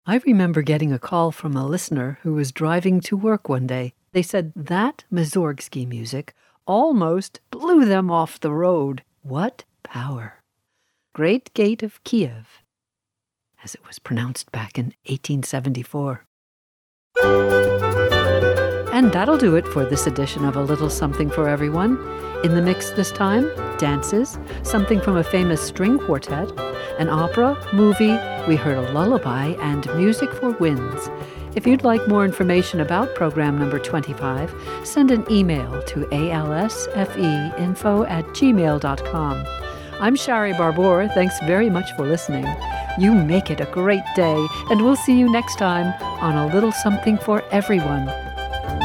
I remember getting a call from a listener who was driving to work one day. They said that Mussorgsky music almost blew them off the road. What power! Great Gate of Kiev, as it was pronounced back in 1874. And that'll do it for this edition of A Little Something for Everyone. In the mix this time, dances, something from a famous string quartet, an opera, movie, we heard a lullaby, and music for winds. If you'd like more information about program number 25, send an email to alsfeinfo@gmail.com. I'm Shari Barbour. Thanks very much for listening. You make it a great day, and we'll see you next time on A Little Something for Everyone.